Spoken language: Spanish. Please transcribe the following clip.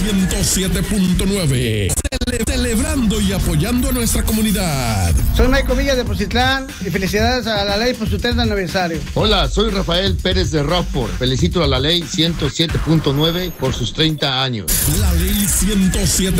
107.9. Celebrando y apoyando a nuestra comunidad. Soy Michael Villa de Poncitlán y felicidades a la ley por su 30 aniversario. Hola, soy Rafael Pérez de Rockford. Felicito a la ley 107.9 por sus 30 años. La ley 107.9.